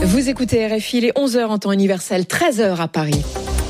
Vous écoutez RFI, il est 11h en temps universel, 13h à Paris.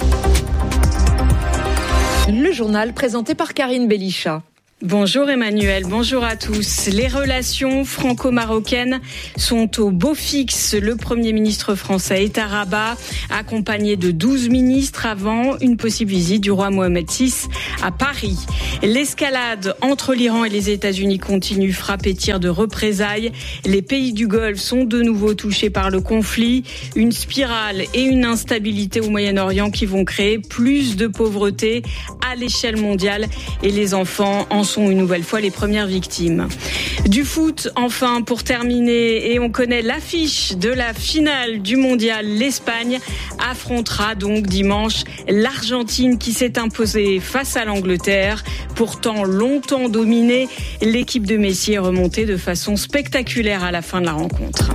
Le journal présenté par Karine Bellichat. Bonjour Emmanuel, bonjour à tous. Les relations franco-marocaines sont au beau fixe. Le Premier ministre français est à Rabat, accompagné de 12 ministres avant une possible visite du roi Mohamed VI à Paris. L'escalade entre l'Iran et les États-Unis continue, frappe et tir de représailles. Les pays du Golfe sont de nouveau touchés par le conflit. Une spirale et une instabilité au Moyen-Orient qui vont créer plus de pauvreté à l'échelle mondiale et les enfants en sont une nouvelle fois les premières victimes. Du foot, enfin, pour terminer, et on connaît l'affiche de la finale du mondial. L'Espagne affrontera donc dimanche l'Argentine qui s'est imposée face à l'Angleterre. Pourtant longtemps dominée, l'équipe de Messi est remontée de façon spectaculaire à la fin de la rencontre.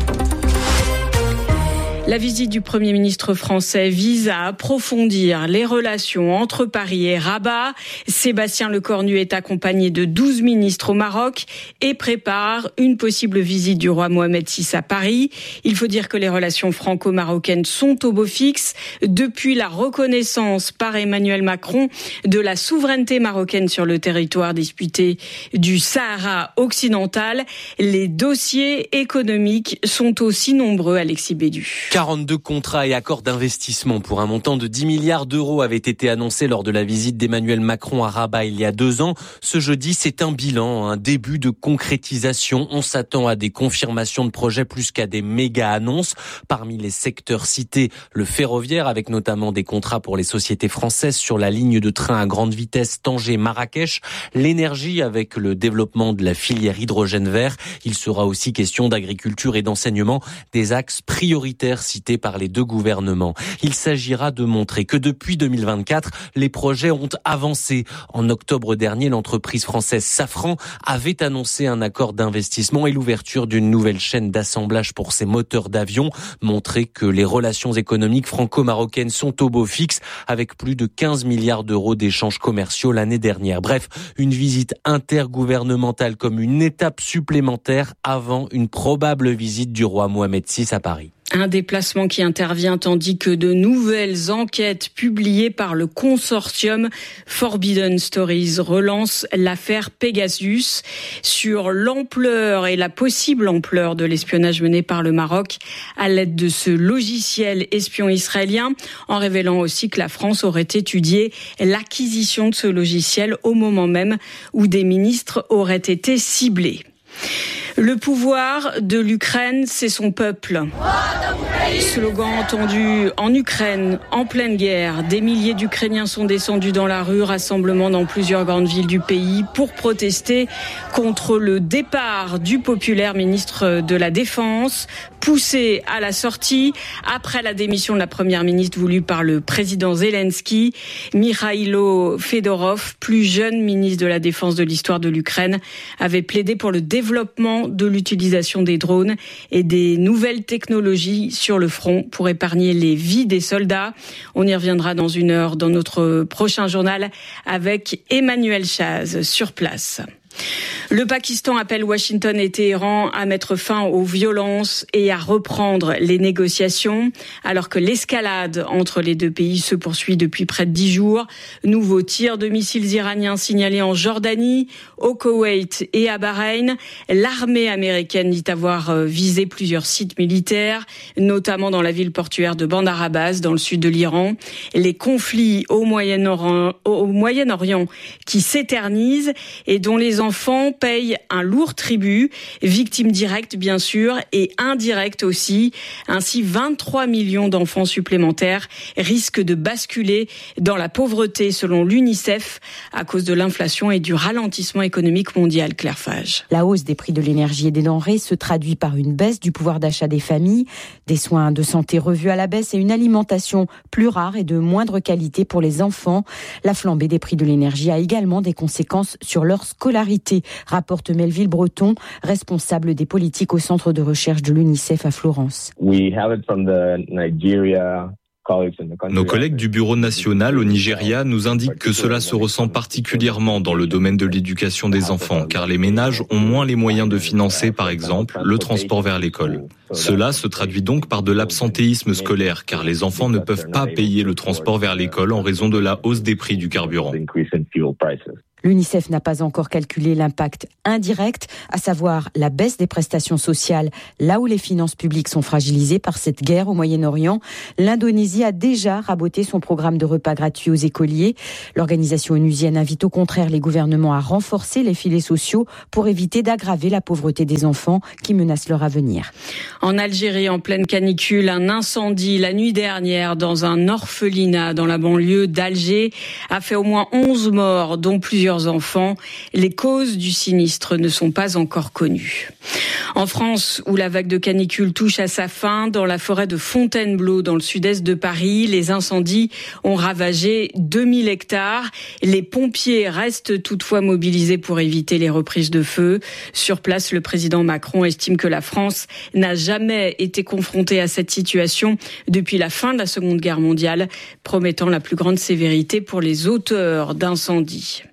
La visite du Premier ministre français vise à approfondir les relations entre Paris et Rabat. Sébastien Lecornu est accompagné de 12 ministres au Maroc et prépare une possible visite du roi Mohamed VI à Paris. Il faut dire que les relations franco-marocaines sont au beau fixe depuis la reconnaissance par Emmanuel Macron de la souveraineté marocaine sur le territoire disputé du Sahara occidental. Les dossiers économiques sont aussi nombreux, Alexis Bédu. 42 contrats et accords d'investissement pour un montant de 10 milliards d'euros avaient été annoncés lors de la visite d'Emmanuel Macron à Rabat il y a 2 ans. Ce jeudi, c'est un bilan, un début de concrétisation. On s'attend à des confirmations de projets plus qu'à des méga-annonces. Parmi les secteurs cités, le ferroviaire, avec notamment des contrats pour les sociétés françaises sur la ligne de train à grande vitesse Tanger-Marrakech. L'énergie, avec le développement de la filière hydrogène vert. Il sera aussi question d'agriculture et d'enseignement, des axes prioritaires cités par les deux gouvernements. Il s'agira de montrer que depuis 2024, les projets ont avancé. En octobre dernier, l'entreprise française Safran avait annoncé un accord d'investissement et l'ouverture d'une nouvelle chaîne d'assemblage pour ses moteurs d'avion. Montrer que les relations économiques franco-marocaines sont au beau fixe avec plus de 15 milliards d'euros d'échanges commerciaux l'année dernière. Bref, une visite intergouvernementale comme une étape supplémentaire avant une probable visite du roi Mohamed VI à Paris. Un déplacement qui intervient tandis que de nouvelles enquêtes publiées par le consortium Forbidden Stories relancent l'affaire Pegasus sur l'ampleur et la possible ampleur de l'espionnage mené par le Maroc à l'aide de ce logiciel espion israélien, en révélant aussi que la France aurait étudié l'acquisition de ce logiciel au moment même où des ministres auraient été ciblés. Le pouvoir de l'Ukraine, c'est son peuple. Slogan entendu en Ukraine, en pleine guerre. Des milliers d'Ukrainiens sont descendus dans la rue, rassemblement dans plusieurs grandes villes du pays pour protester contre le départ du populaire ministre de la Défense, poussé à la sortie après la démission de la première ministre voulue par le président Zelensky. Mikhailo Fedorov, plus jeune ministre de la Défense de l'histoire de l'Ukraine, avait plaidé pour le développement de l'utilisation des drones et des nouvelles technologies sur le front pour épargner les vies des soldats. On y reviendra dans une heure dans notre prochain journal avec Emmanuel Chaz sur place. Le Pakistan appelle Washington et Téhéran à mettre fin aux violences et à reprendre les négociations, alors que l'escalade entre les deux pays se poursuit depuis près de 10 jours. Nouveaux tirs de missiles iraniens signalés en Jordanie, au Koweït et à Bahreïn. L'armée américaine dit avoir visé plusieurs sites militaires, notamment dans la ville portuaire de Bandar Abbas, dans le sud de l'Iran. Les conflits au Moyen-Orient qui s'éternisent et dont les enfants payent un lourd tribut, victimes directes bien sûr et indirectes aussi. Ainsi, 23 millions d'enfants supplémentaires risquent de basculer dans la pauvreté selon l'UNICEF à cause de l'inflation et du ralentissement économique mondial. Claire Fage. La hausse des prix de l'énergie et des denrées se traduit par une baisse du pouvoir d'achat des familles, des soins de santé revus à la baisse et une alimentation plus rare et de moindre qualité pour les enfants. La flambée des prix de l'énergie a également des conséquences sur leur scolarité, rapporte Melville Breton, responsable des politiques au centre de recherche de l'UNICEF à Florence. We have it from the Nigeria Nos collègues du Bureau national au Nigeria nous indiquent que cela se ressent particulièrement dans le domaine de l'éducation des enfants, car les ménages ont moins les moyens de financer, par exemple, le transport vers l'école. Cela se traduit donc par de l'absentéisme scolaire, car les enfants ne peuvent pas payer le transport vers l'école en raison de la hausse des prix du carburant. L'UNICEF n'a pas encore calculé l'impact indirect, à savoir la baisse des prestations sociales, là où les finances publiques sont fragilisées par cette guerre au Moyen-Orient. L'Indonésie a déjà raboté son programme de repas gratuits aux écoliers. L'organisation onusienne invite au contraire les gouvernements à renforcer les filets sociaux pour éviter d'aggraver la pauvreté des enfants qui menacent leur avenir. En Algérie, en pleine canicule, un incendie la nuit dernière dans un orphelinat dans la banlieue d'Alger a fait au moins 11 morts, dont plusieurs enfants. Les causes du sinistre ne sont pas encore connues. En France, où la vague de canicule touche à sa fin, dans la forêt de Fontainebleau, dans le sud-est de Paris, les incendies ont ravagé 2000 hectares. Les pompiers restent toutefois mobilisés pour éviter les reprises de feu. Sur place, le président Macron estime que la France n'a jamais été confrontée à cette situation depuis la fin de la Seconde Guerre mondiale, promettant la plus grande sévérité pour les auteurs d'incendies.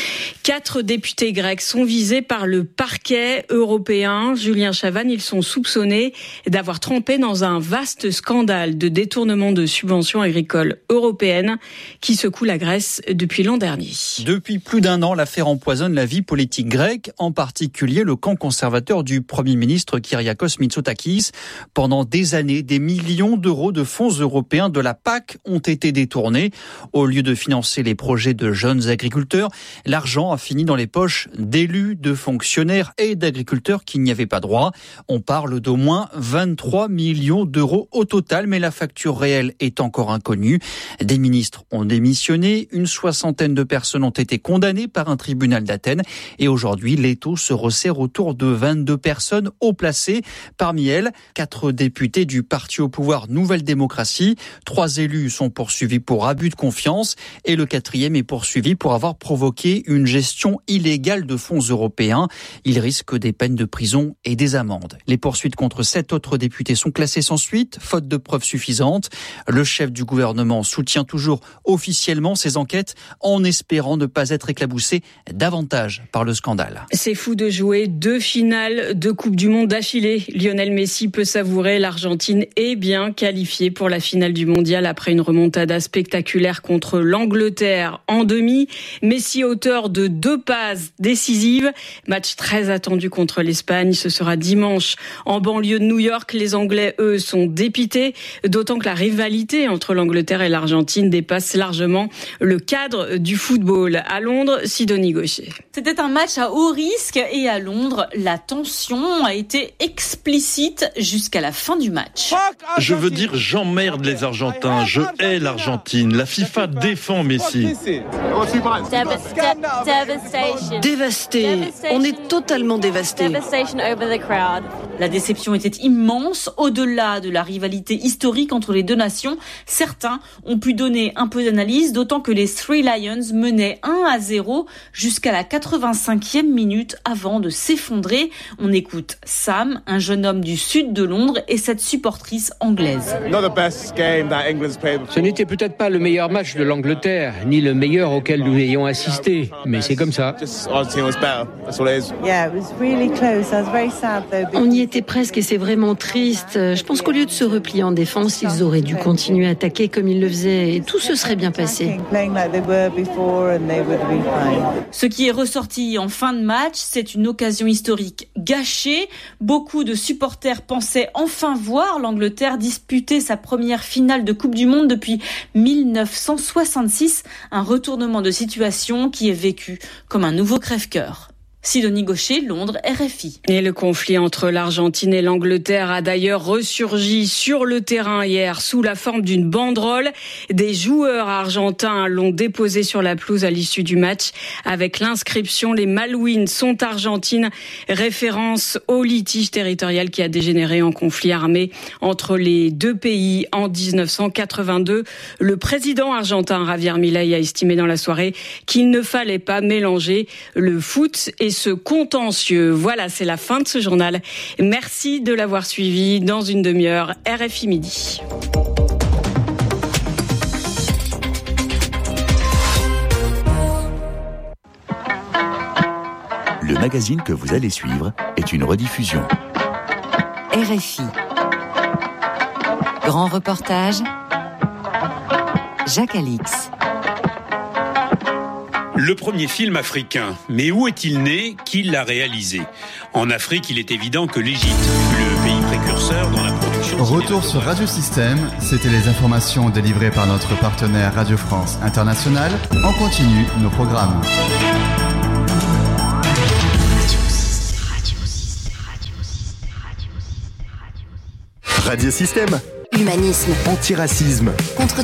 4 députés grecs sont visés par le parquet européen. Julien Chavannes, ils sont soupçonnés d'avoir trempé dans un vaste scandale de détournement de subventions agricoles européennes qui secoue la Grèce depuis l'an dernier. Depuis plus d'un an, l'affaire empoisonne la vie politique grecque, en particulier le camp conservateur du Premier ministre Kyriakos Mitsotakis. Pendant des années, des millions d'euros de fonds européens de la PAC ont été détournés. Au lieu de financer les projets de jeunes agriculteurs, l'argent a fini dans les poches d'élus, de fonctionnaires et d'agriculteurs qui n'y avaient pas droit. On parle d'au moins 23 millions d'euros au total, mais la facture réelle est encore inconnue. Des ministres ont démissionné, une soixantaine de personnes ont été condamnées par un tribunal d'Athènes et aujourd'hui, l'étau se resserre autour de 22 personnes haut placées. Parmi elles, 4 députés du parti au pouvoir Nouvelle Démocratie. 3 élus sont poursuivis pour abus de confiance et le 4e est poursuivi pour avoir provoqué une gestion illégale de fonds européens. Il risque des peines de prison et des amendes. Les poursuites contre 7 autres députés sont classées sans suite, faute de preuves suffisantes. Le chef du gouvernement soutient toujours officiellement ces enquêtes en espérant ne pas être éclaboussé davantage par le scandale. C'est fou de jouer 2 finales de Coupe du Monde d'affilée. Lionel Messi peut savourer. L'Argentine est bien qualifiée pour la finale du Mondial après une remontada spectaculaire contre l'Angleterre en demi. Messi auteur de 2 passes décisives. Match très attendu contre l'Espagne. Ce sera dimanche en banlieue de New York. Les Anglais, eux, sont dépités. D'autant que la rivalité entre l'Angleterre et l'Argentine dépasse largement le cadre du football. À Londres, Sidonie Gaucher. C'était un match à haut risque et à Londres, la tension a été explicite jusqu'à la fin du match. Je veux dire, j'emmerde les Argentins. Je hais l'Argentine. La FIFA défend Messi. Dévasté. On est totalement dévasté. La déception était immense. Au-delà de la rivalité historique entre les deux nations, certains ont pu donner un peu d'analyse, d'autant que les Three Lions menaient 1-0 jusqu'à la 85e minute avant de s'effondrer. On écoute Sam, un jeune homme du sud de Londres, et cette supportrice anglaise. Ce n'était peut-être pas le meilleur match de l'Angleterre, ni le meilleur auquel nous ayons assisté, mais c'est comme ça. On y était presque et c'est vraiment triste. Je pense qu'au lieu de se replier en défense, ils auraient dû continuer à attaquer comme ils le faisaient et tout se serait bien passé. Ce qui est ressorti en fin de match, c'est une occasion historique gâchée. Beaucoup de supporters pensaient enfin voir l'Angleterre disputer sa première finale de Coupe du Monde depuis 1966. Un retournement de situation qui est vécu comme un nouveau crève-cœur. Sidonie Gaucher, Londres, RFI. Et le conflit entre l'Argentine et l'Angleterre a d'ailleurs ressurgi sur le terrain hier sous la forme d'une banderole. Des joueurs argentins l'ont déposée sur la pelouse à l'issue du match avec l'inscription « Les Malouines sont argentines », référence au litige territorial qui a dégénéré en conflit armé entre les deux pays en 1982. Le président argentin Javier Milei a estimé dans la soirée qu'il ne fallait pas mélanger le foot et ce contentieux. Voilà, c'est la fin de ce journal. Merci de l'avoir suivi. Dans une demi-heure, RFI Midi. Le magazine que vous allez suivre est une rediffusion. RFI. Grand reportage. Jacques Alix. Le premier film africain. Mais où est-il né? Qui l'a réalisé? En Afrique, il est évident que l'Égypte fut le pays précurseur dans la production. Retour sur Radio Système, c'était les informations délivrées par notre partenaire Radio France Internationale. On continue nos programmes. Radio Système. Humanisme. Antiracisme. Contre